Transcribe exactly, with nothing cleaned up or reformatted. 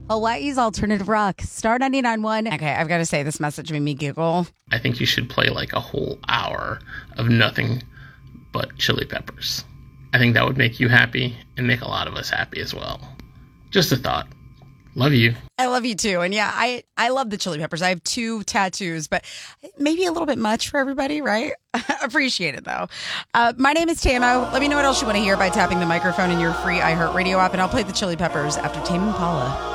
Hawaii's alternative rock, Star ninety-nine point one. Okay, I've got to say, this message made me giggle. I think you should play like a whole hour of nothing but Chili Peppers. I think that would make you happy and make a lot of us happy as well. Just a thought. Love you. I love you too. And yeah, I, I love the Chili Peppers. I have two tattoos, but maybe a little bit much for everybody, right? Appreciate it though. Uh, my name is Tamo. Let me know what else you want to hear by tapping the microphone in your free iHeartRadio app, and I'll play the Chili Peppers after Tame Impala.